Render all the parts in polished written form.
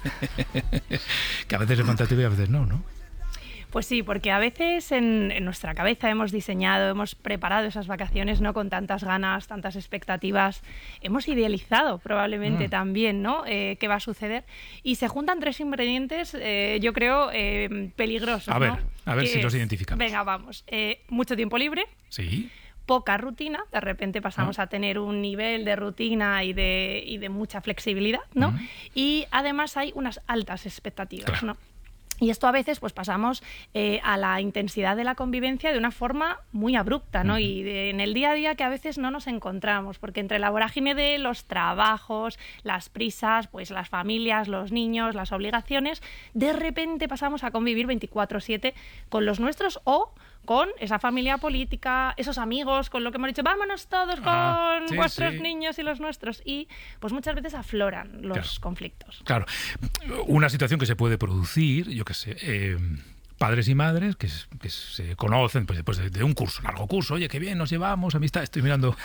Que a veces es fantástico y a veces no, ¿no? Pues sí, porque a veces en nuestra cabeza hemos diseñado, hemos preparado esas vacaciones, ¿no? Con tantas ganas, tantas expectativas. Hemos idealizado probablemente también, ¿no? Qué va a suceder. Y se juntan tres ingredientes, yo creo, peligrosos, A ver, ¿no? a ver si los identificamos. Venga, vamos. Mucho tiempo libre. Sí. Poca rutina, de repente pasamos a tener un nivel de rutina y de mucha flexibilidad, ¿no? Y además hay unas altas expectativas, Claro. ¿no? Y esto a veces pues pasamos a la intensidad de la convivencia de una forma muy abrupta, ¿no? Y en el día a día que a veces no nos encontramos, porque entre la vorágine de los trabajos, las prisas, pues las familias, los niños, las obligaciones, de repente pasamos a convivir 24/7 con los nuestros o con esa familia política, esos amigos, con lo que hemos dicho, vámonos todos con sí, vuestros sí. niños y los nuestros. Y pues muchas veces afloran los conflictos. Claro, una situación que se puede producir, yo qué sé, padres y madres que se conocen pues, después de un curso, largo curso, oye, qué bien, nos llevamos, amistad, estoy mirando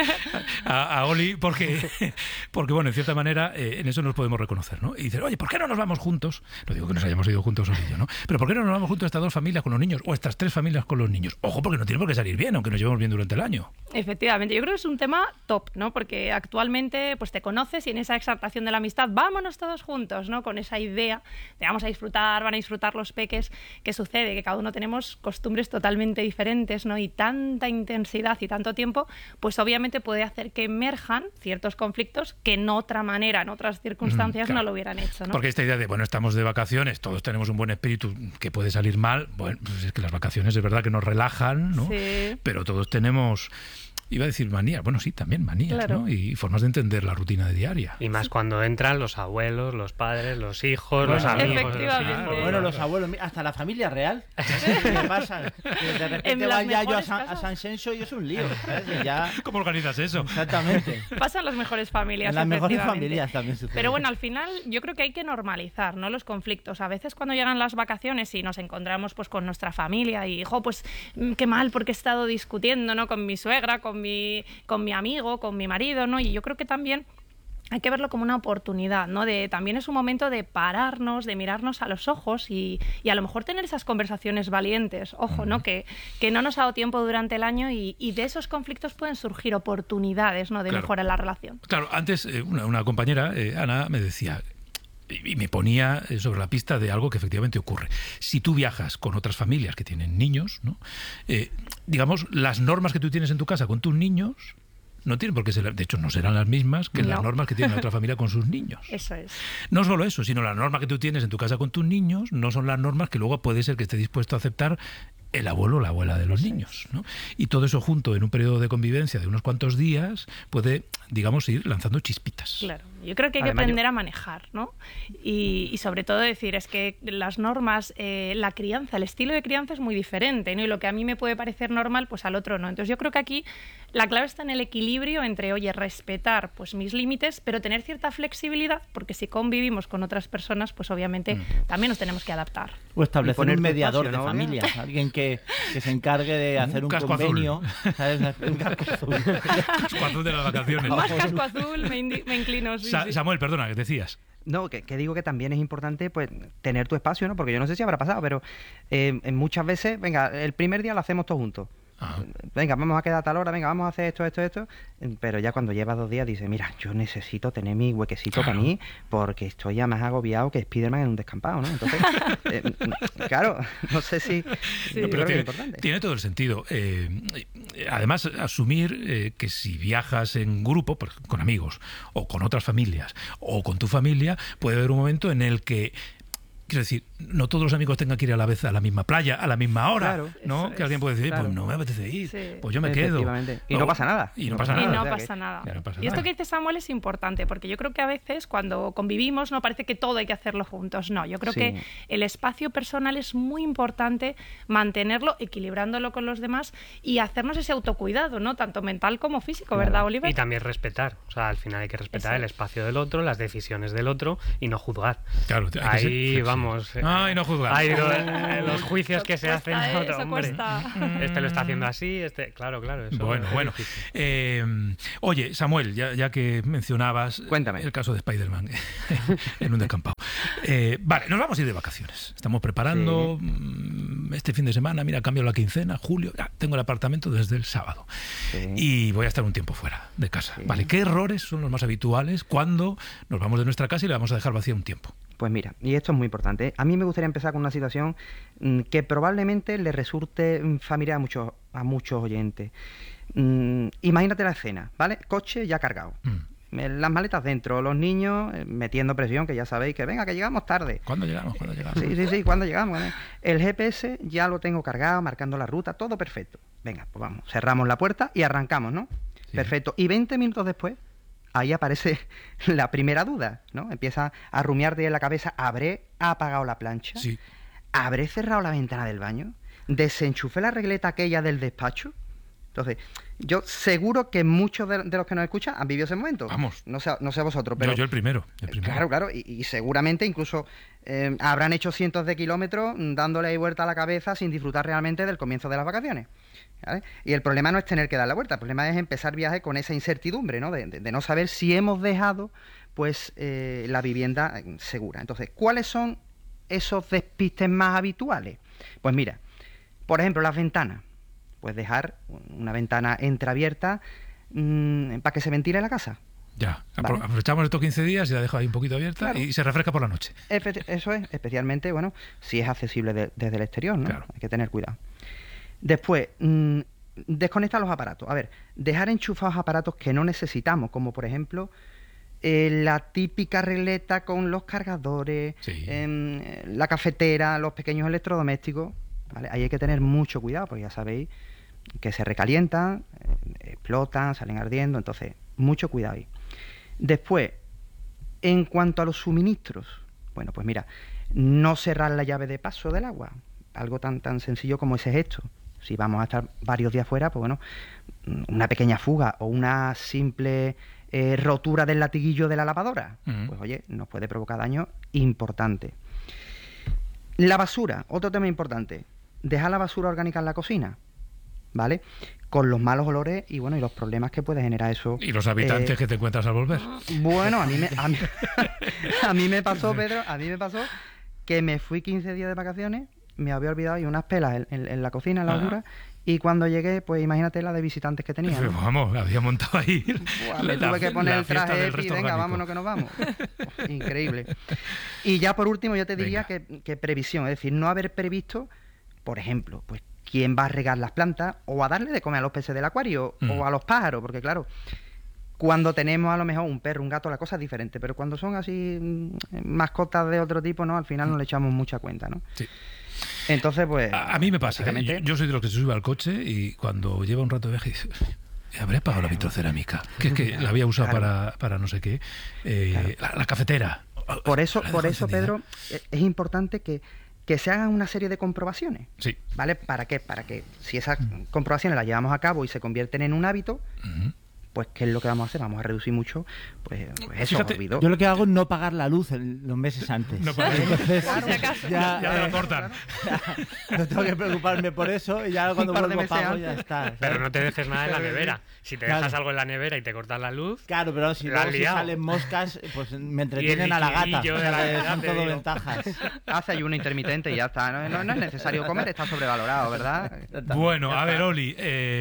a Oli, porque bueno, en cierta manera, en eso nos podemos reconocer, ¿no? Y dicen, oye, ¿por qué no nos vamos juntos? No digo que nos hayamos ido juntos Oli y yo, ¿no? Pero ¿por qué no nos vamos juntos estas dos familias con los niños o estas tres familias con los niños? Ojo, porque no tiene por qué salir bien, aunque nos llevemos bien durante el año. Efectivamente, yo creo que es un tema top, ¿no? Porque actualmente pues te conoces y en esa exaltación de la amistad, vámonos todos juntos, ¿no? Con esa idea de vamos a disfrutar, van a disfrutar los peques. ¿Qué sucede? Que cada uno tenemos costumbres totalmente diferentes, ¿no? Y tanta intensidad y tanto tiempo, pues obviamente puede hacer que emerjan ciertos conflictos que en otra manera, en otras circunstancias, claro. no lo hubieran hecho, ¿no? Porque esta idea de, bueno, estamos de vacaciones, todos tenemos un buen espíritu, que puede salir mal, bueno, pues es que las vacaciones es verdad que nos relajan, ¿no? Sí. Pero todos tenemos... Iba a decir manías, bueno, sí, también manías, Claro. ¿no? Y formas de entender la rutina de diaria. Y más cuando entran los abuelos, los padres, los hijos, los amigos. Efectivamente. Bueno, los abuelos, hasta la familia real. ¿Qué pasa? Que de repente En las vaya yo mejores a casas. San Senso y es un lío. ¿Sabes? Y ya... ¿Cómo organizas eso? Exactamente. Pasan las mejores familias, En las mejores efectivamente. familias también sucede. Pero bueno, al final yo creo que hay que normalizar, ¿no? Los conflictos. A veces cuando llegan las vacaciones y nos encontramos pues con nuestra familia y, pues qué mal porque he estado discutiendo, ¿no? Con mi suegra, con mi amigo, con mi marido, ¿no? Y yo creo que también hay que verlo como una oportunidad, ¿no? También es un momento de pararnos, de mirarnos a los ojos y a lo mejor tener esas conversaciones valientes. Ojo, ¿no? Que no nos ha dado tiempo durante el año y de esos conflictos pueden surgir oportunidades, ¿no? De Claro. mejora en la relación. Claro, antes una compañera, Ana, me decía... Y me ponía sobre la pista de algo que efectivamente ocurre. Si tú viajas con otras familias que tienen niños, ¿no? Digamos, las normas que tú tienes en tu casa con tus niños no tienen por qué ser, de hecho no serán las mismas que las normas que tiene la otra familia con sus niños. Eso es. No solo eso, sino las normas que tú tienes en tu casa con tus niños no son las normas que luego puede ser que esté dispuesto a aceptar el abuelo o la abuela de los niños, ¿no? Y todo eso junto en un periodo de convivencia de unos cuantos días puede, digamos, ir lanzando chispitas. Claro, yo creo que hay que aprender a manejar, ¿no? Y sobre todo decir, es que las normas, la crianza, el estilo de crianza es muy diferente, ¿no? Y lo que a mí me puede parecer normal, pues al otro no. Entonces yo creo que aquí la clave está en el equilibrio entre, oye, respetar pues mis límites, pero tener cierta flexibilidad, porque si convivimos con otras personas, pues obviamente también nos tenemos que adaptar. O establecer poner un tu mediador espacio, de ¿no? familias, alguien que se encargue de hacer un casco convenio. ¿Sabes? Un casco azul. Casco azul de las vacaciones. Más casco azul, me inclino. Sí, sí. Samuel, perdona, ¿qué decías? No, que digo que también es importante pues tener tu espacio, ¿no? Porque yo no sé si habrá pasado, pero muchas veces, venga, el primer día lo hacemos todos juntos. Ajá. Venga, vamos a quedar a tal hora, venga, vamos a hacer esto. Pero ya cuando lleva 2 días dice, mira, yo necesito tener mi huequecito para mí porque estoy ya más agobiado que Spiderman en un descampado, ¿no? Entonces, claro, no sé si... Sí. yo creo que es Pero importante. tiene todo el sentido. Además, asumir que si viajas en grupo, con amigos, o con otras familias, o con tu familia, puede haber un momento en el que... Quiero decir, no todos los amigos tengan que ir a la vez a la misma playa, a la misma hora, Claro, ¿no? eso Que alguien puede decir, claro. pues no me apetece ir, Sí. pues yo me quedo. Efectivamente. Y no pasa nada. Y no pasa Y nada. no O sea pasa nada. Ya no pasa Y esto nada. que dice Samuel es importante, porque yo creo que a veces cuando convivimos no parece que todo hay que hacerlo juntos. No, yo creo Sí. que el espacio personal es muy importante mantenerlo, equilibrándolo con los demás y hacernos ese autocuidado, ¿no? Tanto mental como físico, ¿verdad, Oliver? Y también respetar. O sea, al final hay que respetar Eso. el espacio del otro, las decisiones del otro y no juzgar. Claro, hay que ser Ahí flexible. vamos. Ay, no juzgar. Ahí los juicios que se cuesta, hacen. Otro, eso hombre. cuesta. Este lo está haciendo así, claro. Eso Bueno, es bueno. difícil. Oye, Samuel, ya que mencionabas Cuéntame. el caso de Spider-Man en un descampado. Vale, nos vamos a ir de vacaciones. Estamos preparando este fin de semana. Mira, cambio la quincena, julio. Ya, tengo el apartamento desde el sábado. Sí. Y voy a estar un tiempo fuera de casa. Sí. Vale, ¿qué errores son los más habituales cuando nos vamos de nuestra casa y la vamos a dejar vacía un tiempo? Pues mira, y esto es muy importante. A mí me gustaría empezar con una situación que probablemente le resulte familiar a muchos oyentes. Imagínate la escena, ¿vale? Coche ya cargado. Las maletas dentro, los niños metiendo presión, que ya sabéis que venga, que llegamos tarde. ¿Cuándo llegamos? Sí, ¿cuándo llegamos? El GPS ya lo tengo cargado, marcando la ruta, todo perfecto. Venga, pues vamos, cerramos la puerta y arrancamos, ¿no? Sí. Perfecto. Y 20 minutos después, ahí aparece la primera duda, ¿no? Empieza a rumiarte en la cabeza, ¿habré apagado la plancha? Sí. ¿Habré cerrado la ventana del baño? ¿Desenchufé la regleta aquella del despacho? Entonces, yo seguro que muchos de los que nos escuchan han vivido ese momento. Vamos. No sé vosotros, pero... Yo el primero. Claro, y seguramente incluso habrán hecho cientos de kilómetros dándole ahí vuelta a la cabeza sin disfrutar realmente del comienzo de las vacaciones, ¿vale? Y el problema no es tener que dar la vuelta, el problema es empezar viaje con esa incertidumbre, ¿no? De no saber si hemos dejado pues la vivienda segura. Entonces, ¿cuáles son esos despistes más habituales? Pues mira, por ejemplo, las ventanas. Pues dejar una ventana entreabierta para que se ventile la casa. Ya, Vale. aprovechamos estos 15 días y la dejo ahí un poquito abierta, Claro. y se refresca por la noche. Eso es, especialmente, bueno, si es accesible desde el exterior, ¿no? Claro. Hay que tener cuidado. Después, desconectar los aparatos. A ver, dejar enchufados aparatos que no necesitamos, como por ejemplo la típica regleta con los cargadores, Sí. la cafetera, los pequeños electrodomésticos, ¿vale? Ahí hay que tener mucho cuidado, porque ya sabéis que se recalientan, explotan, salen ardiendo, entonces mucho cuidado ahí. Después, en cuanto a los suministros, bueno, pues mira, no cerrar la llave de paso del agua, algo tan sencillo como ese gesto. Si vamos a estar varios días fuera, pues bueno, una pequeña fuga o una simple rotura del latiguillo de la lavadora, pues oye, nos puede provocar daño importante. La basura, otro tema importante. Dejar la basura orgánica en la cocina, ¿vale? Con los malos olores y bueno, y los problemas que puede generar eso. Y los habitantes que te encuentras al volver. Bueno, a mí me pasó, Pedro, que me fui 15 días de vacaciones, me había olvidado y unas pelas en la cocina, en la basura, y cuando llegué, pues imagínate la de visitantes que tenía, ¿no? Vamos, había montado ahí. Buah, me tuve que poner el traje y venga, vámonos que nos vamos. Increíble. Y ya por último, yo te diría que previsión, es decir, no haber previsto, por ejemplo, pues quién va a regar las plantas o a darle de comer a los peces del acuario o a los pájaros, porque claro, cuando tenemos a lo mejor un perro, un gato, la cosa es diferente, pero cuando son así mascotas de otro tipo, ¿no? Al final no le echamos mucha cuenta, ¿no? Sí. Entonces, pues... A mí me pasa, yo soy de los que se sube al coche y cuando lleva un rato de viaje dice, habré pagado la vitrocerámica, que es que la había usado para no sé qué, la cafetera. Por eso, Pedro, es importante que se hagan una serie de comprobaciones. Sí. ¿Vale? ¿Para qué? Para que si esas comprobaciones las llevamos a cabo y se convierten en un hábito, pues ¿qué es lo que vamos a hacer? Vamos a reducir mucho, pues eso, olvido. Yo lo que hago es no pagar la luz los meses antes. No pagar. Entonces, Por si acaso. Ya te la cortan. No tengo que preocuparme por eso y ya cuando Un par de vuelvo meses pago antes. ya está. ¿sabes? Pero no te dejes nada en la nevera. Si te Claro. dejas algo en la nevera y te cortas la luz, Claro, pero si La has luego si liado. salen moscas, pues me entretienen a la gata. liquidillo de la ¿sabes? gata, Son te todo digo. ventajas. Hace ayuno intermitente y ya está. No es necesario comer, está sobrevalorado, ¿verdad? Bueno, Ya a ver, está. Oli,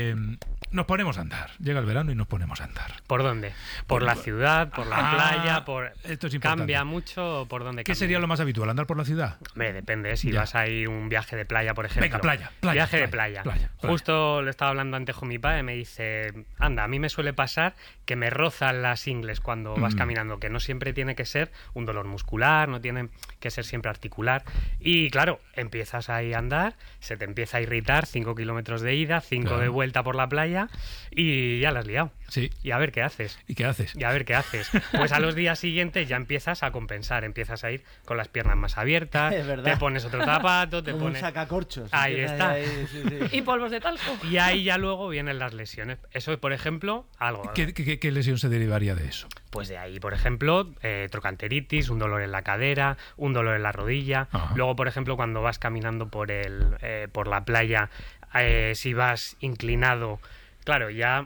nos ponemos a andar. Llega el verano y nos ponemos a andar. ¿por dónde? ¿Por la ciudad? ¿Por la playa? Esto es importante. ¿Cambia mucho? ¿Por dónde ¿Qué cambia? sería lo más habitual? ¿Andar por la ciudad? Hombre, depende. Si Ya. vas a ir un viaje de playa, por ejemplo. Venga, playa. Viaje de playa. playa. Justo le estaba hablando antes con mi padre, me dice, anda, a mí me suele pasar que me rozan las ingles cuando vas caminando, que no siempre tiene que ser un dolor muscular, no tiene que ser siempre articular. Y claro, empiezas ahí a andar, se te empieza a irritar 5 kilómetros de ida, 5 Claro. de vuelta por la playa y ya la has liado. Sí. Y a ver qué haces. ¿Y qué haces? Y a ver qué haces. Pues a los días siguientes ya empiezas a compensar, empiezas a ir con las piernas más abiertas, Es verdad. te pones otro zapato, te Como un pones... sacacorchos. Ahí Empieza está. ahí, sí. Y polvos de talco. Y ahí ya luego vienen las lesiones. Eso, por ejemplo, algo. ¿Qué lesión se derivaría de eso? Pues de ahí, por ejemplo, trocanteritis, un dolor en la cadera, un dolor en la rodilla. Ajá. Luego, por ejemplo, cuando vas caminando por la playa, si vas inclinado, claro, ya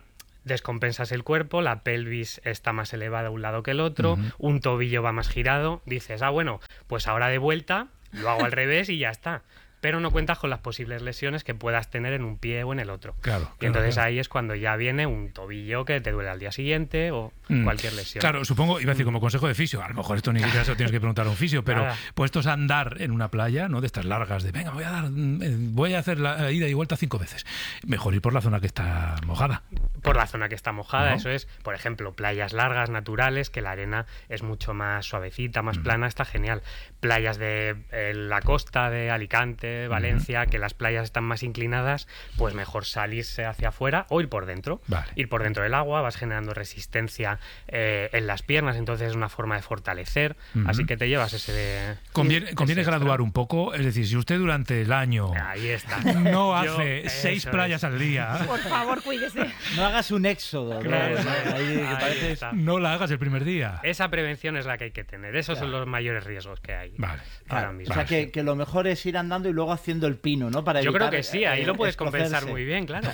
descompensas el cuerpo, la pelvis está más elevada a un lado que el otro, un tobillo va más girado, dices, bueno, pues ahora de vuelta lo hago al revés y ya está. Pero no cuentas con las posibles lesiones que puedas tener en un pie o en el otro. Claro, y entonces claro. ahí es cuando ya viene un tobillo que te duele al día siguiente o cualquier lesión. Claro, supongo, iba a decir como consejo de fisio, a lo mejor esto ni siquiera se lo tienes que preguntar a un fisio, pero Nada. puestos a andar en una playa, ¿no? De estas largas, de venga, voy a hacer la ida y vuelta 5 veces. Mejor ir por la zona que está mojada. Por la zona que está mojada, ¿No? eso es, por ejemplo, playas largas, naturales, que la arena es mucho más suavecita, más plana, está genial. Playas de la costa de Alicante, Valencia, que las playas están más inclinadas, pues mejor salirse hacia afuera o ir por dentro. Vale. Ir por dentro del agua, vas generando resistencia en las piernas, entonces es una forma de fortalecer, así que te llevas ese... Conviene ese graduar extra. un poco, es decir, si usted durante el año Ahí está. no Yo- hace 6 eso playas es. al día, Por favor, cuídese. No hagas un éxodo, ¿no? Claro, Ahí que ahí pareces- está. no la hagas el primer día. Esa prevención es la que hay que tener, esos son Claro. los mayores riesgos que hay. Vale. Ahora Claro, mismo. o sea Vale. que lo mejor es ir andando y luego haciendo el pino, ¿no? Para Yo creo evitar, que sí, ahí lo puedes compensar escocerse. muy bien, claro.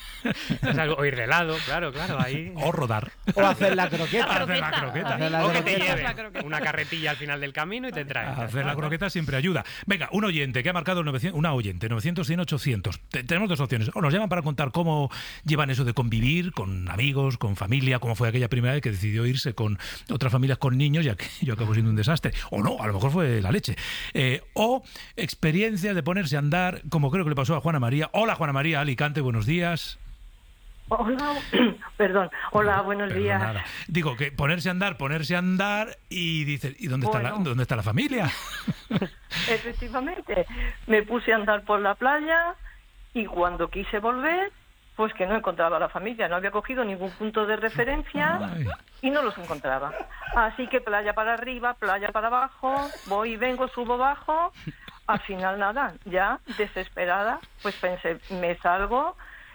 O ir de lado, claro, ahí. O rodar. O hacer la croqueta. Hacer la croqueta. Hacer la O que te croqueta. lleve La croqueta. una carretilla al final del camino y te trae. Hacer la croqueta siempre ayuda. Venga, un oyente que ha marcado el 900, una oyente, 900, 100, 800. Tenemos dos opciones. O nos llaman para contar cómo llevan eso de convivir con amigos, con familia, cómo fue aquella primera vez que decidió irse con otras familias con niños y aquello acabó siendo un desastre. O no, a lo mejor fue la leche. O experiencias de ponerse a andar, como creo que le pasó a Juana María. Hola, Juana María, Alicante, buenos días. Hola, perdón. Hola, buenos días. Perdonada. Digo, que ponerse a andar y dices, ¿y dónde está Bueno. dónde está la familia? Efectivamente, me puse a andar por la playa y cuando quise volver, pues que no encontraba a la familia, no había cogido ningún punto de referencia Ay. y no los encontraba. Así que playa para arriba, playa para abajo, voy y vengo, subo, bajo. Al final nada, ya desesperada, pues pensé, me salgo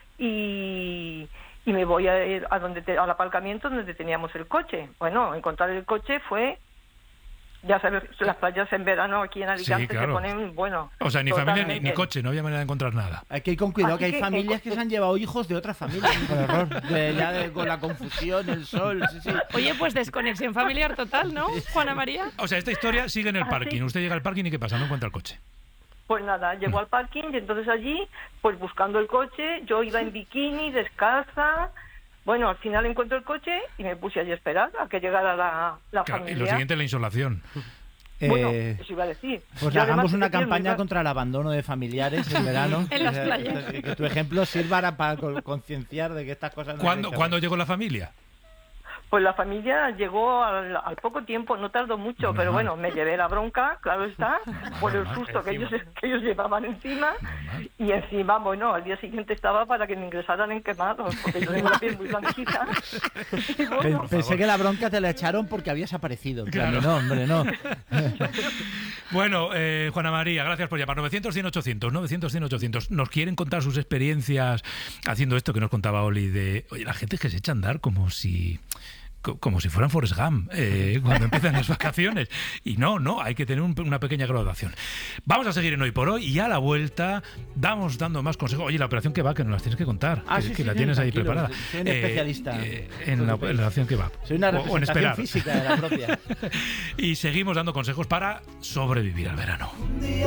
y me voy a ir al aparcamiento donde teníamos el coche. Bueno, encontrar el coche fue, ya sabes, las playas en verano aquí en Alicante claro. se ponen, bueno... O sea, ni familia ni totalmente. coche, no había manera de encontrar nada. Hay que ir con cuidado, Así que hay que, familias que se han llevado hijos de otras familias por error. Con la confusión, el sol, sí, sí. Oye, pues desconexión familiar total, ¿no, Juana María? O sea, esta historia sigue en el ¿Ah, parking. sí? Usted llega al parking y ¿qué pasa? No encuentra el coche. Pues nada, llego al parking y entonces allí, pues buscando el coche, yo iba en bikini, descalza. Bueno, al final encuentro el coche y me puse allí a esperar a que llegara la Claro, y familia. lo siguiente, la insolación. Bueno, Eh, eso iba a decir. Pues Yo además hagamos una este tío no campaña iba- contra el abandono de familiares en verano. En las O sea, playas. Que tu ejemplo sirva para concienciar de que estas cosas no hay que ¿Cuándo hacer. llegó la familia? Pues la familia llegó al poco tiempo, no tardó mucho, Normal. pero bueno, me llevé la bronca, claro está, por el normal, susto que ellos encima. llevaban encima. Normal. Y encima, bueno, al día siguiente estaba para que me ingresaran en quemados, porque yo tengo la piel muy blanquita. Y bueno, Pensé que la bronca te la echaron porque habías aparecido. En plan, Claro. no, hombre, no. Bueno, Juana María, gracias por llamar. 900, 100, 800, 900, 100, 800. Nos quieren contar sus experiencias haciendo esto que nos contaba Oli de, oye, la gente que se echa a andar como si fueran Forrest Gump cuando empiezan las vacaciones. Y no, hay que tener una pequeña graduación. Vamos a seguir en Hoy por Hoy y a la vuelta dando más consejos. Oye, la operación que va, que nos las tienes que contar, Ah, que, sí, que sí, la sí, tienes ahí tranquilo, preparada. soy un especialista. En la operación que va. Soy una O en representación esperar. física de la propia. Y seguimos dando consejos para sobrevivir al verano.